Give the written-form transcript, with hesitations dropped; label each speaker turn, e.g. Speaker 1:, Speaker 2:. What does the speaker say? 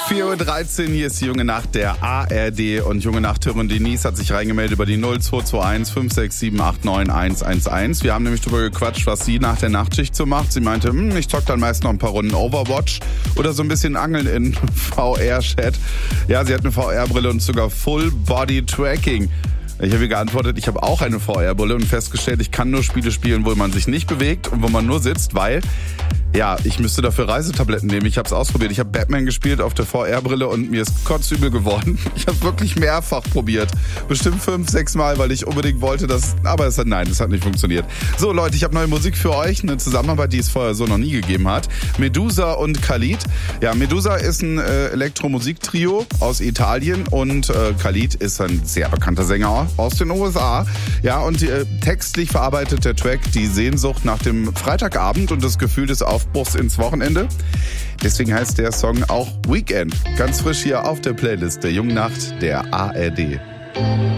Speaker 1: 4:13 Uhr, hier ist die Junge Nacht der ARD und Junge Nacht-Hörerin Denise hat sich reingemeldet über die 0221 567 89 111. Wir haben nämlich drüber gequatscht, was sie nach der Nachtschicht so macht. Sie meinte, ich zock dann meist noch ein paar Runden Overwatch oder so ein bisschen Angeln in VR-Chat. Ja, sie hat eine VR-Brille und sogar Full-Body-Tracking. Ich habe ihr geantwortet, ich habe auch eine VR-Brille und festgestellt, ich kann nur Spiele spielen, wo man sich nicht bewegt und wo man nur sitzt, weil, ja, ich müsste dafür Reisetabletten nehmen. Ich habe es ausprobiert. Ich habe Batman gespielt auf der VR-Brille und mir ist kotzübel geworden. Ich habe es wirklich mehrfach probiert. Bestimmt 5-6 Mal, weil ich unbedingt wollte, aber es hat nicht funktioniert. So Leute, ich habe neue Musik für euch. Eine Zusammenarbeit, die es vorher so noch nie gegeben hat. Medusa und Khalid. Ja, Medusa ist ein Elektromusiktrio aus Italien und Khalid ist ein sehr bekannter Sänger aus den USA. Ja, und textlich verarbeitet der Track die Sehnsucht nach dem Freitagabend und das Gefühl des Aufbruchs ins Wochenende. Deswegen heißt der Song auch Weekend. Ganz frisch hier auf der Playlist der Jungen Nacht der ARD.